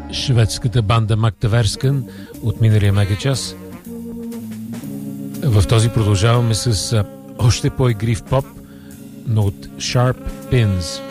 шведската банда Мактаверскан от миналия мегачас. В този продължаваме с още по-игрив поп, но от Sharp Pins.